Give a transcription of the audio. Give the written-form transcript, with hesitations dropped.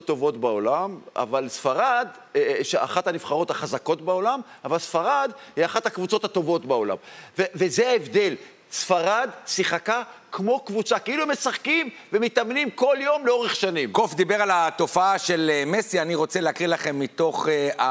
טובות בעולם, אבל ספרד, שאחת הנבחרות החזקות בעולם, אבל ספרד היא אחת הקבוצות הטובות בעולם. וזה ההבדל. ספרד שיחקה כמו קבוצה, כאילו הם משחקים ומתאמנים כל יום לאורך שנים. קוף דיבר על התופעה של מסי, אני רוצה להקריא לכם מתוך